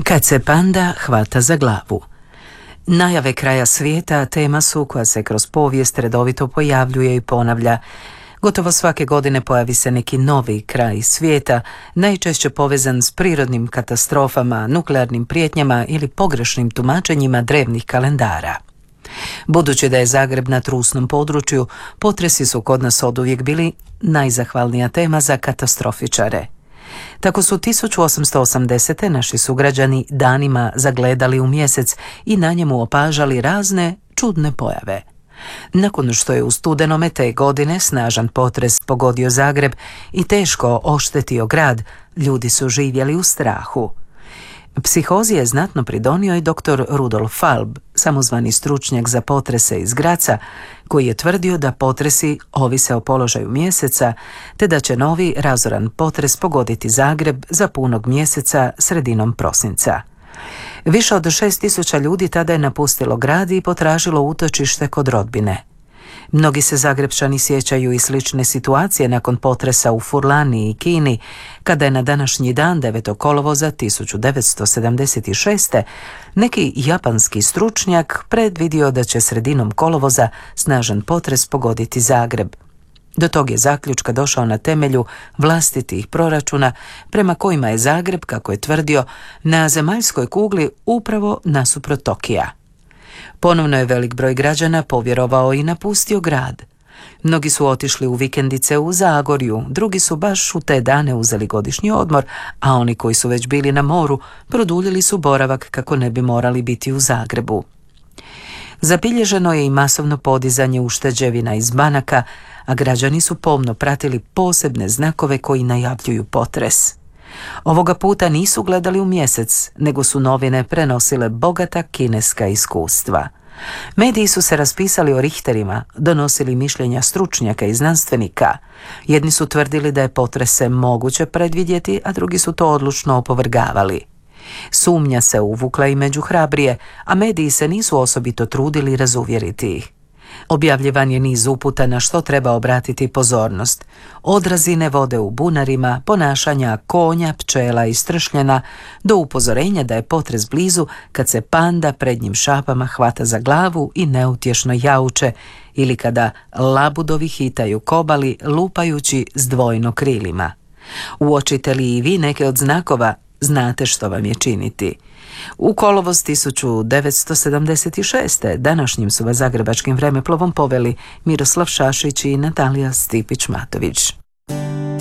Kad se panda hvata za glavu. Najave kraja svijeta tema su koja se kroz povijest redovito pojavljuje i ponavlja. Gotovo svake godine pojavi se neki novi kraj svijeta, najčešće povezan s prirodnim katastrofama, nuklearnim prijetnjama ili pogrešnim tumačenjima drevnih kalendara. Budući da je Zagreb na trusnom području, potresi su kod nas oduvijek bili najzahvalnija tema za katastrofičare. Tako su 1880. naši sugrađani danima zagledali u mjesec i na njemu opažali razne čudne pojave. Nakon što je u studenome te godine snažan potres pogodio Zagreb i teško oštetio grad, ljudi su živjeli u strahu. Psihozi je znatno pridonio i dr. Rudolf Falb, samozvani stručnjak za potrese iz Graza, koji je tvrdio da potresi ovise o položaju mjeseca, te da će novi razoran potres pogoditi Zagreb za punog mjeseca sredinom prosinca. Više od 6.000 ljudi tada je napustilo grad i potražilo utočište kod rodbine. Mnogi se Zagrebčani sjećaju i slične situacije nakon potresa u Furlani i Kini, kada je na današnji dan 9. kolovoza 1976. neki japanski stručnjak predvidio da će sredinom kolovoza snažan potres pogoditi Zagreb. Do tog je zaključka došao na temelju vlastitih proračuna, prema kojima je Zagreb, kako je tvrdio, na zemaljskoj kugli upravo nasuprot Tokija. Ponovno je velik broj građana povjerovao i napustio grad. Mnogi su otišli u vikendice u Zagorju, drugi su baš u te dane uzeli godišnji odmor, a oni koji su već bili na moru produljili su boravak kako ne bi morali biti u Zagrebu. Zabilježeno je i masovno podizanje ušteđevina iz banaka, a građani su pomno pratili posebne znakove koji najavljuju potres. Ovoga puta nisu gledali u mjesec, nego su novine prenosile bogata kineska iskustva. Mediji su se raspisali o Richterima, donosili mišljenja stručnjaka i znanstvenika. Jedni su tvrdili da je potrese moguće predvidjeti, a drugi su to odlučno opovrgavali. Sumnja se uvukla i među hrabrije, a mediji se nisu osobito trudili razuvjeriti ih. Objavljivan je niz uputa na što treba obratiti pozornost. Od razine vode u bunarima, ponašanja konja, pčela i stršljena, do upozorenja da je potres blizu kad se panda prednjim šapama hvata za glavu i neutješno jauče, ili kada labudovi hitaju kobali lupajući s dvojno krilima. Uočite li i vi neke od znakova, znate što vam je činiti. U kolovoz 1976. današnjim su vas zagrebačkim vremeplovom poveli Miroslav Šašić i Natalija Stipić-Matović.